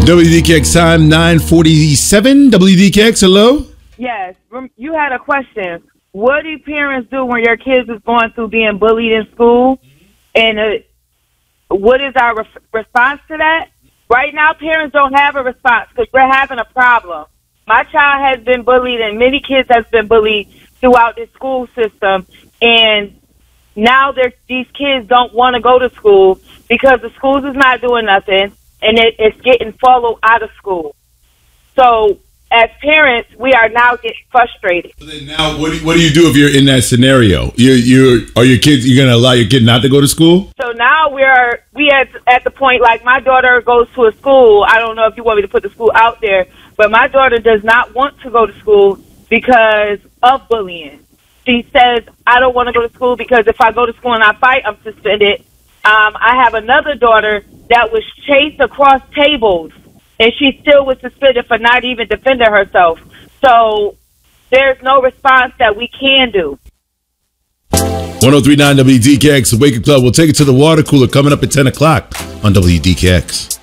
WDKX time, 9:47. WDKX, hello? Yes, you had a question. What do parents do when your kids is going through being bullied in school? And what is our response to that? Right now, parents don't have a response because we're having a problem. My child has been bullied, and many kids have been bullied throughout the school system. And now these kids don't want to go to school because the schools is not doing nothing, and it's getting followed out of school. So as parents, we are now getting frustrated. So then now, what do you do if you're in that scenario? You're going to allow your kid not to go to school? So now we at the point, like my daughter goes to a school. I don't know if you want me to put the school out there, but my daughter does not want to go to school because of bullying. She says, I don't want to go to school because if I go to school and I fight, I'm suspended. I have another daughter that was chased across tables, and she still was suspended for not even defending herself. So there's no response that we can do. 1039 WDKX, the Wake Up Club. We'll take it to the water cooler coming up at 10 o'clock on WDKX.